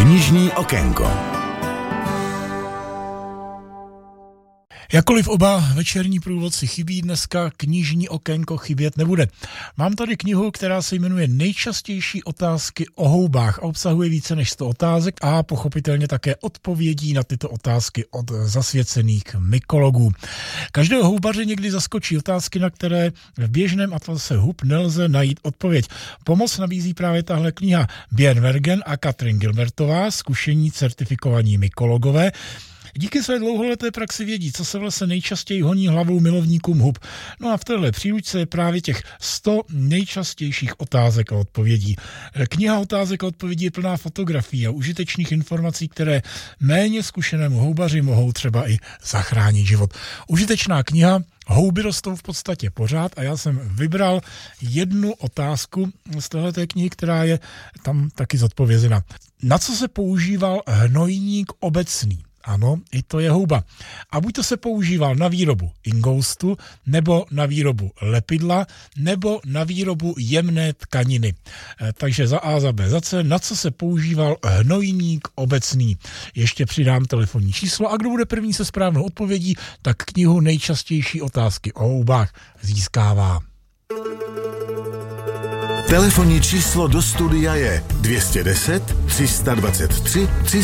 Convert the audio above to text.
Knižní okénko. Jakkoliv oba večerní průvodci chybí, dneska knižní okénko chybět nebude. Mám tady knihu, která se jmenuje Nejčastější otázky o houbách a obsahuje více než 100 otázek a pochopitelně také odpovědí na tyto otázky od zasvěcených mykologů. Každého houbaře někdy zaskočí otázky, na které v běžném atlase hub nelze najít odpověď. Pomoc nabízí právě tahle kniha. Björn Wergen a Katrin Gilbertová, zkušení certifikovaní mykologové, díky své dlouholeté praxi vědí, co se v lese nejčastěji honí hlavou milovníkům hub. No a v téhle příručce je právě těch 100 nejčastějších otázek a odpovědí. Kniha otázek a odpovědí je plná fotografií a užitečných informací, které méně zkušenému houbaři mohou třeba i zachránit život. Užitečná kniha, houby rostou v podstatě pořád a já jsem vybral jednu otázku z téhleté knihy, která je tam taky zodpovězena. Na co se používal hnojník obecný? Ano, i to je houba. A buď to se používal na výrobu ingoustu, nebo na výrobu lepidla, nebo na výrobu jemné tkaniny. Takže za A, za B, za C, na co se používal hnojník obecný. Ještě přidám telefonní číslo a kdo bude první se správnou odpovědí, tak knihu Nejčastější otázky o houbách získává. Telefonní číslo do studia je 210 323 3